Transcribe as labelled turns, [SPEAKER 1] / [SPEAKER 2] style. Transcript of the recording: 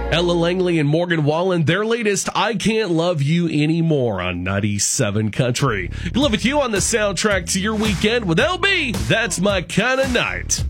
[SPEAKER 1] Ella Langley and Morgan Wallen, their latest I Can't Love You Anymore on 97 Country. Love with you on the soundtrack to your weekend with LB. That's my kind of night.